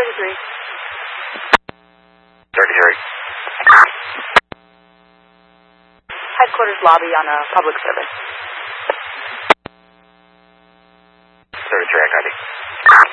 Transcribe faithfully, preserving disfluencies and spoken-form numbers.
thirty-three. thirty-three. Headquarters lobby on a public service. thirty-three, I got you.